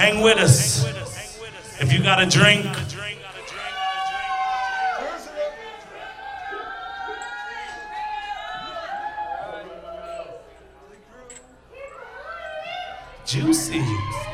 hang with us. If you got a drink, juicy.